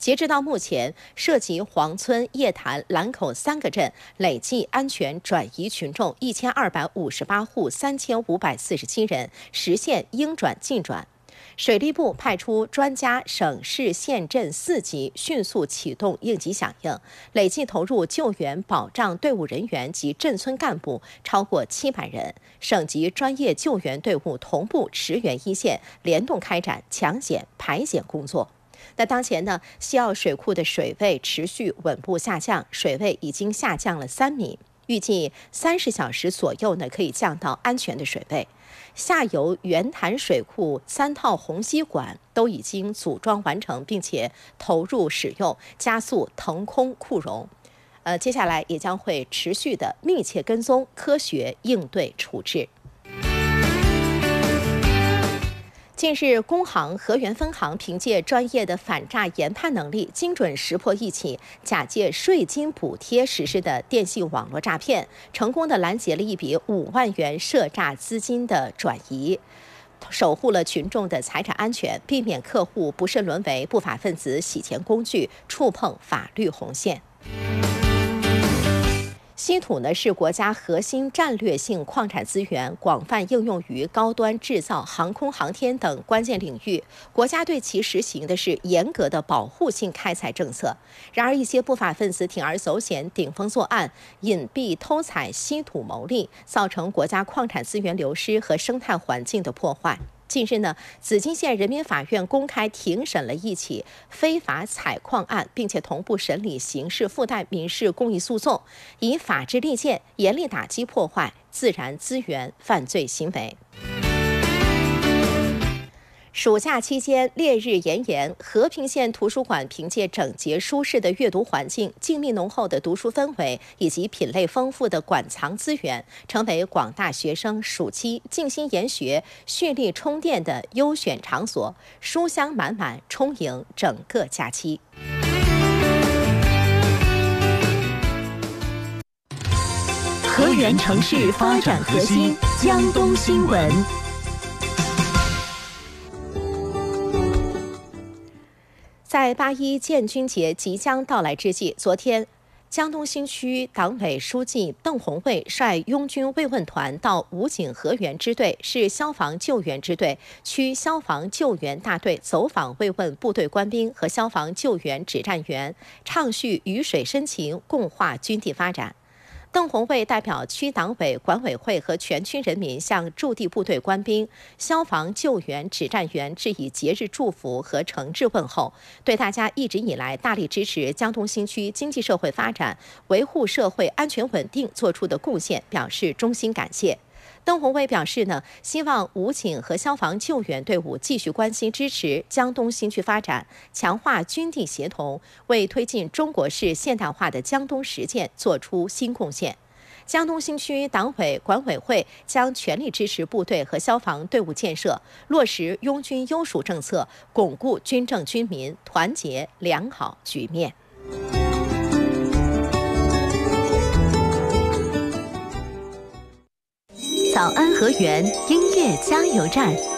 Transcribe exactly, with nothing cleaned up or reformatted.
截至到目前，涉及黄村、叶潭、兰口三个镇，累计安全转移群众一千二百五十八户，三千五百四十七人，实现应转尽转。水利部派出专家，省市县镇四级迅速启动应急响应，累计投入救援保障队伍人员及镇村干部超过七百人，省级专业救援队伍同步驰援一线，联动开展抢险排险工作。那当前呢，西澳水库的水位持续稳步下降，水位已经下降了三米，预计三十小时左右呢可以降到安全的水位。下游圆潭水库三套虹吸管都已经组装完成，并且投入使用，加速腾空库容。呃，接下来也将会持续的密切跟踪，科学应对处置。近日，工行河源分行凭借专业的反诈研判能力，精准识破一起假借税金补贴实施的电信网络诈骗，成功的拦截了一笔五万元涉诈资金的转移，守护了群众的财产安全，避免客户不慎沦为不法分子洗钱工具，触碰法律红线。稀土呢是国家核心战略性矿产资源，广泛应用于高端制造、航空航天等关键领域。国家对其实行的是严格的保护性开采政策。然而，一些不法分子铤而走险、顶风作案，隐蔽偷采稀土牟利，造成国家矿产资源流失和生态环境的破坏。近日呢，紫金县人民法院公开庭审了一起非法采矿案，并且同步审理刑事附带民事公益诉讼，以法治利剑，严厉打击破坏自然资源犯罪行为。暑假期间烈日炎炎，和平县图书馆凭借整洁舒适的阅读环境、静谧浓厚的读书氛围以及品类丰富的馆藏资源，成为广大学生暑期静心研学、蓄力充电的优选场所，书香满满，充盈整个假期。 河源城市发展核心，江东新闻。 在八一建军节即将到来之际，昨天，江东新区党委书记邓红卫率拥军慰问团到武警河源支队市消防救援支队、区消防救援大队走访慰问部队官兵和消防救援指战员，畅叙鱼水深情，共话军地发展。邓红卫代表区党委、管委会和全区人民向驻地部队官兵、消防救援指战员致以节日祝福和诚挚问候，对大家一直以来大力支持江东新区经济社会发展、维护社会安全稳定作出的贡献表示衷心感谢。邓红卫表示呢，希望武警和消防救援队伍继续关心支持江东新区发展，强化军地协同，为推进中国式现代化的江东实践做出新贡献。江东新区党委管委会将全力支持部队和消防队伍建设，落实拥军优属政策，巩固军政军民团结良好局面。 早安河源音乐加油站。